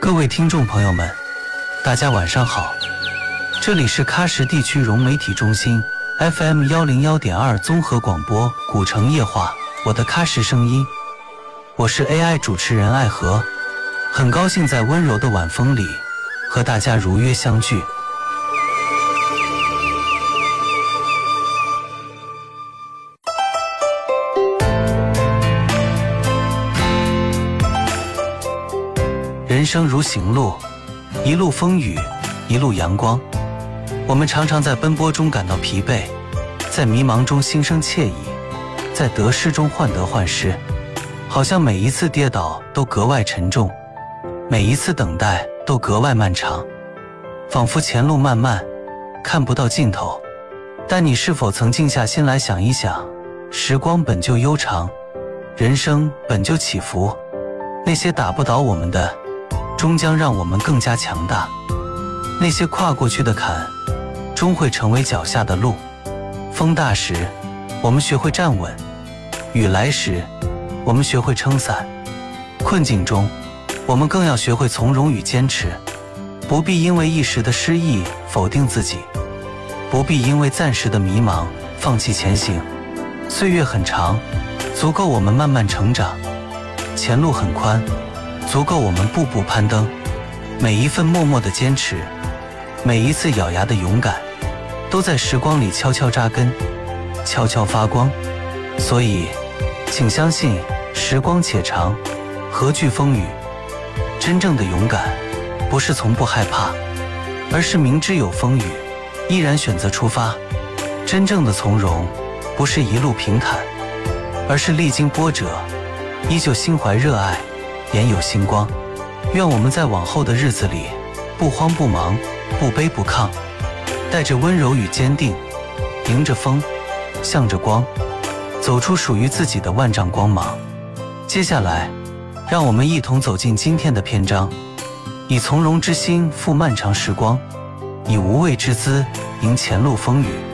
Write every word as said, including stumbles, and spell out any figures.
各位听众朋友们，大家晚上好，这里是喀什地区融媒体中心 F M 一零一点二 综合广播古城夜话，我的喀什声音，我是 A I 主持人艾和，很高兴在温柔的晚风里和大家如约相聚。人生如行路，一路风雨，一路阳光。我们常常在奔波中感到疲惫，在迷茫中心生惬意，在得失中患得患失，好像每一次跌倒都格外沉重，每一次等待都格外漫长，仿佛前路漫漫，看不到尽头。但你是否曾静下心来想一想，时光本就悠长，人生本就起伏，那些打不倒我们的，终将让我们更加强大，那些跨过去的坎，终会成为脚下的路。风大时，我们学会站稳；雨来时，我们学会撑伞。困境中，我们更要学会从容与坚持，不必因为一时的失意否定自己，不必因为暂时的迷茫放弃前行。岁月很长，足够我们慢慢成长；前路很宽，足够我们步步攀登。每一份默默的坚持，每一次咬牙的勇敢，都在时光里悄悄扎根，悄悄发光。所以请相信，时光且长，何惧风雨。真正的勇敢，不是从不害怕，而是明知有风雨，依然选择出发。真正的从容，不是一路平坦，而是历经波折，依旧心怀热爱，眼有星光。愿我们在往后的日子里，不慌不忙，不卑不亢，带着温柔与坚定，迎着风，向着光，走出属于自己的万丈光芒。接下来，让我们一同走进今天的篇章，以从容之心赴漫长时光，以无畏之姿迎前路风雨。